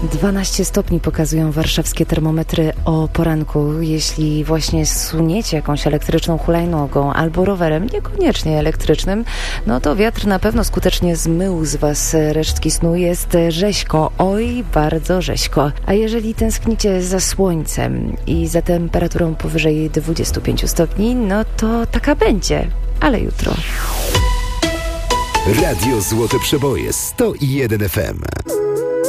12 stopni pokazują warszawskie termometry o poranku. Jeśli właśnie suniecie jakąś elektryczną hulajnogą albo rowerem, niekoniecznie elektrycznym, no to wiatr na pewno skutecznie zmył z Was resztki snu. Jest rzeźko, oj, bardzo rzeźko. A jeżeli tęsknicie za słońcem i za temperaturą powyżej 25 stopni, no to taka będzie, ale jutro. Radio Złote Przeboje 101 FM.